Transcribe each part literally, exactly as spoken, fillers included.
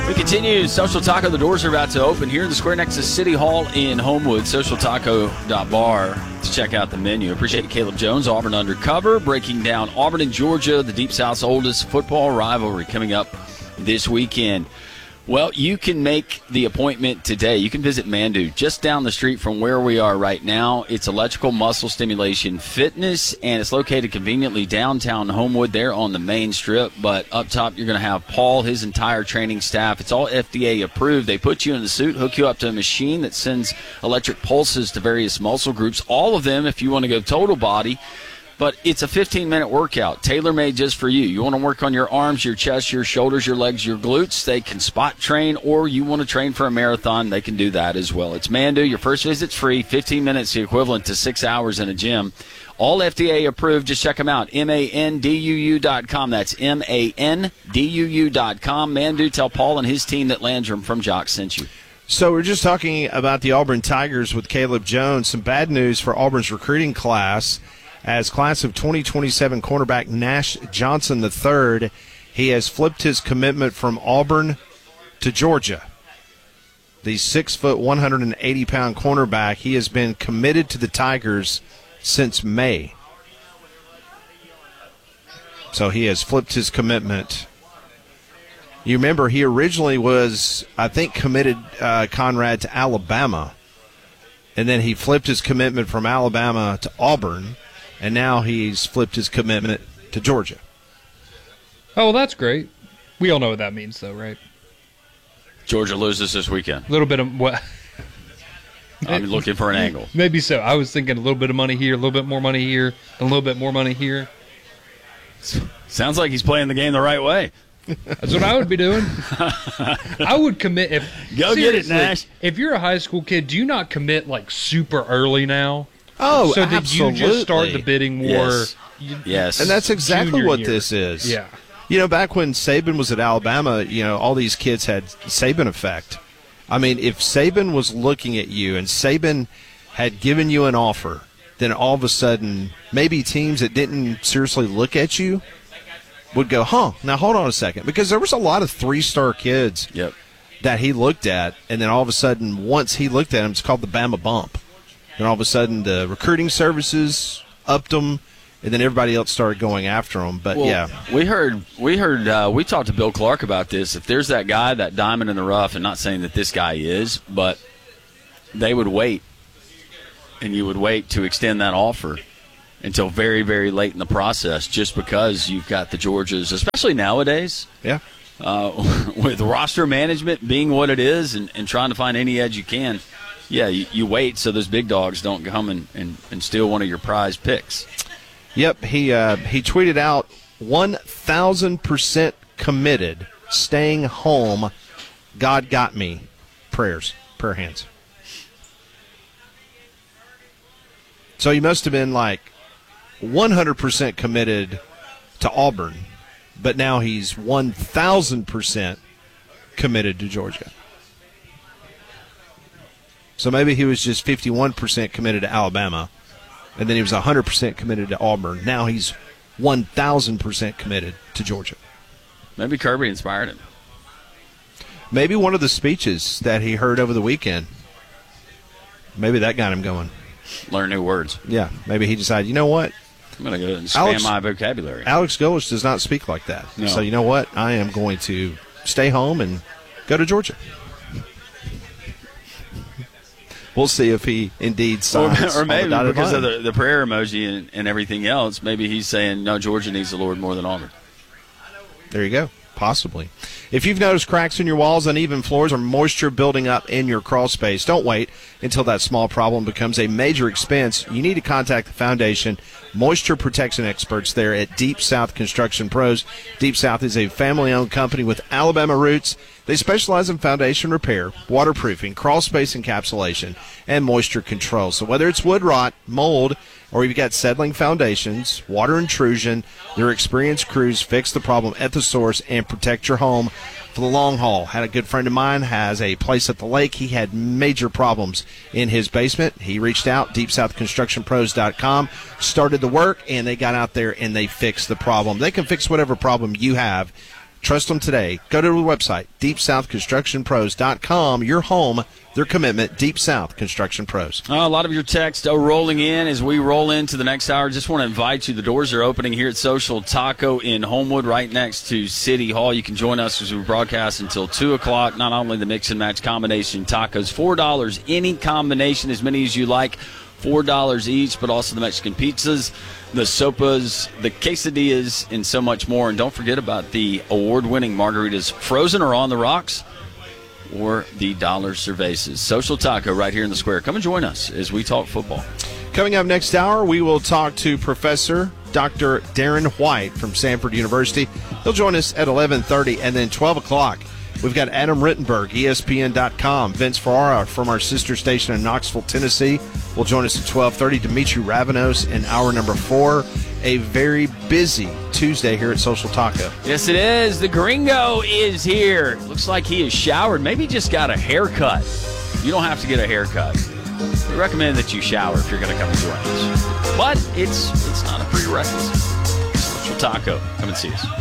We continue. Social Taco, the doors are about to open here in the square next to City Hall in Homewood. social taco dot bar to check out the menu. Appreciate Caleb Jones, Auburn Undercover, breaking down Auburn and Georgia, the Deep South's oldest football rivalry, coming up this weekend. Well, you can make the appointment today. You can visit Mandu just down the street from where we are right now. It's electrical muscle stimulation fitness, and it's located conveniently downtown Homewood there on the main strip. But up top, you're going to have Paul, his entire training staff. It's all F D A approved. They put you in the suit, hook you up to a machine that sends electric pulses to various muscle groups, all of them if you want to go total body. But it's a fifteen-minute workout, tailor-made just for you. You want to work on your arms, your chest, your shoulders, your legs, your glutes. They can spot train, or you want to train for a marathon, they can do that as well. It's Mandu. Your first visit's free, fifteen minutes, the equivalent to six hours in a gym. All F D A approved. Just check them out, M A N D U U dot com. That's M A N D U U dot com. Mandu, tell Paul and his team that Landrum from Jock sent you. So we're just talking about the Auburn Tigers with Caleb Jones. Some bad news for Auburn's recruiting class. As class of twenty twenty-seven cornerback Nash Johnson the third, he has flipped his commitment from Auburn to Georgia. The six foot, one hundred eighty pound cornerback, he has been committed to the Tigers since May. So he has flipped his commitment. You remember he originally was, I think, committed, uh, Conrad, to Alabama. And then he flipped his commitment from Alabama to Auburn. And now he's flipped his commitment to Georgia. Oh, well, that's great. We all know what that means, though, right? Georgia loses this weekend. A little bit of what? I'm looking for an angle. Maybe so. I was thinking a little bit of money here, a little bit more money here, a little bit more money here. Sounds like he's playing the game the right way. That's what I would be doing. I would commit if go get it, Nash. If you're a high school kid, do you not commit like super early now? Oh, so absolutely. did you just start the bidding war? Yes. yes. And that's exactly what year. this is. Yeah. You know, back when Saban was at Alabama, you know, all these kids had Saban effect. I mean, if Saban was looking at you and Saban had given you an offer, then all of a sudden maybe teams that didn't seriously look at you would go, huh, now hold on a second. Because there was a lot of three-star kids yep. that he looked at, and then all of a sudden once he looked at them, it's called the Bama bump. And all of a sudden, the recruiting services upped them, and then everybody else started going after them. But well, yeah, we heard, we heard, uh, we talked to Bill Clark about this. If there's that guy, that diamond in the rough, and not saying that this guy is, but they would wait, and you would wait to extend that offer until very, very late in the process, just because you've got the Georgias, especially nowadays. Yeah, uh, with roster management being what it is, and, and trying to find any edge you can. Yeah, you, you wait so those big dogs don't come and, and, and steal one of your prize picks. Yep, he uh, he tweeted out one thousand percent committed, staying home, God got me, prayers, prayer hands. So he must have been like one hundred percent committed to Auburn, but now he's one thousand percent committed to Georgia. So maybe he was just fifty-one percent committed to Alabama, and then he was one hundred percent committed to Auburn. Now he's one thousand percent committed to Georgia. Maybe Kirby inspired him. Maybe one of the speeches that he heard over the weekend, maybe that got him going. Learn new words. Yeah, maybe he decided, you know what? I'm going to go and spam Alex, my vocabulary. Alex Golesh does not speak like that. No. So you know what? I am going to stay home and go to Georgia. We'll see if he indeed signs. Or, or maybe on the because line. of the, the prayer emoji and, and everything else, maybe he's saying, no, Georgia needs the Lord more than Auburn. There you go. Possibly. If you've noticed cracks in your walls, uneven floors, or moisture building up in your crawl space, don't wait until that small problem becomes a major expense. You need to contact the Foundation Moisture Protection Experts there at Deep South Construction Pros. Deep South is a family-owned company with Alabama roots. They specialize in foundation repair, waterproofing, crawl space encapsulation, and moisture control. So whether it's wood rot, mold, or you've got settling foundations, water intrusion, their experienced crews fix the problem at the source and protect your home for the long haul. Had a good friend of mine, has a place at the lake. He had major problems in his basement. He reached out, deep south construction pros dot com, started the work, and they got out there and they fixed the problem. They can fix whatever problem you have. Trust them today. Go to the website, deep south construction pros dot com. Your home, their commitment, Deep South Construction Pros. Uh, a lot of your texts are rolling in as we roll into the next hour. Just want to invite you. The doors are opening here at Social Taco in Homewood, right next to City Hall. You can join us as we broadcast until two o'clock. Not only the mix and match combination tacos, four dollars any combination, as many as you like, four dollars each, but also the Mexican pizzas, the sopas, the quesadillas, and so much more. And don't forget about the award-winning margaritas, frozen or on the rocks, or the dollar cervezas. Social Taco right here in the square. Come and join us as we talk football. Coming up next hour, we will talk to Professor Doctor Darren White from Samford University. He'll join us at eleven thirty, and then twelve o'clock. We've got Adam Rittenberg, E S P N dot com. Vince Ferrara from our sister station in Knoxville, Tennessee, will join us at twelve thirty. Dimitri Ravenos in hour number four. A very busy Tuesday here at Social Taco. Yes, it is. The Gringo is here. Looks like he is showered. Maybe just got a haircut. You don't have to get a haircut. We recommend that you shower if you're going to come and join us. But it's it's not a prerequisite. Social Taco. Come and see us.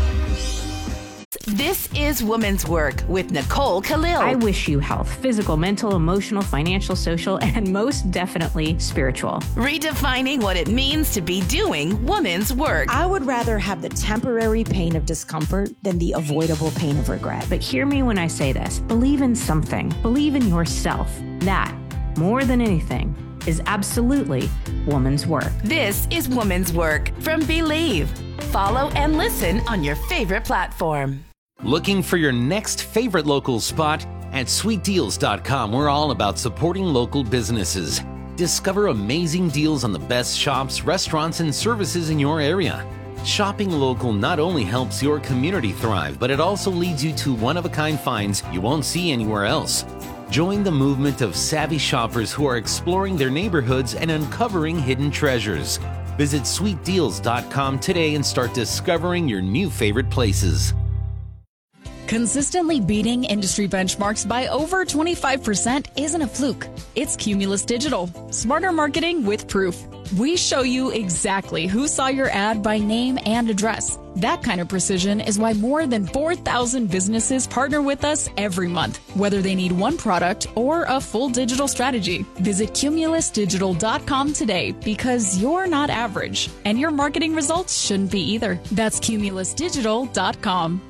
This is Women's Work with Nicole Khalil. I wish you health, physical, mental, emotional, financial, social, and most definitely spiritual. Redefining what it means to be doing women's work. I would rather have the temporary pain of discomfort than the avoidable pain of regret. But hear me when I say this. Believe in something. Believe in yourself. That, more than anything, is absolutely woman's work. This is Women's Work from Believe. Follow and listen on your favorite platform. Looking for your next favorite local spot? At sweet deals dot com, we're all about supporting local businesses. Discover amazing deals on the best shops, restaurants, and services in your area. Shopping local not only helps your community thrive, but it also leads you to one-of-a-kind finds you won't see anywhere else. Join the movement of savvy shoppers who are exploring their neighborhoods and uncovering hidden treasures. Visit sweet deals dot com today and start discovering your new favorite places. Consistently beating industry benchmarks by over twenty-five percent isn't a fluke. It's Cumulus Digital. Smarter marketing with proof. We show you exactly who saw your ad by name and address. That kind of precision is why more than four thousand businesses partner with us every month, whether they need one product or a full digital strategy. Visit Cumulus Digital dot com today because you're not average, and your marketing results shouldn't be either. That's Cumulus Digital dot com.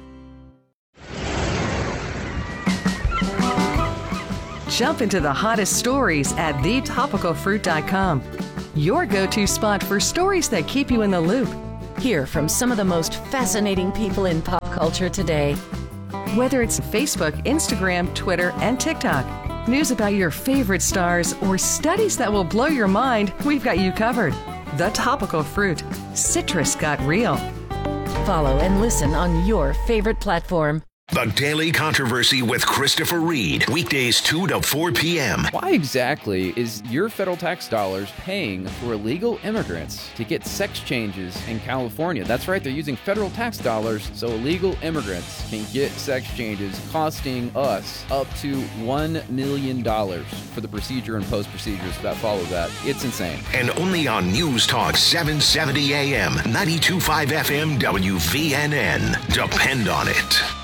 Jump into the hottest stories at the topical fruit dot com. Your go-to spot for stories that keep you in the loop. Hear from some of the most fascinating people in pop culture today. Whether it's Facebook, Instagram, Twitter, and TikTok, news about your favorite stars, or studies that will blow your mind, we've got you covered. The Topical Fruit. Citrus got real. Follow and listen on your favorite platform. The Daily Controversy with Christopher Reed. Weekdays two to four p.m. Why exactly is your federal tax dollars paying for illegal immigrants to get sex changes in California? That's right, they're using federal tax dollars so illegal immigrants can get sex changes, costing us up to one million dollars for the procedure and post-procedures that follow that. It's insane. And only on News Talk seven seventy A M, ninety-two point five F M, W V N N. Depend on it.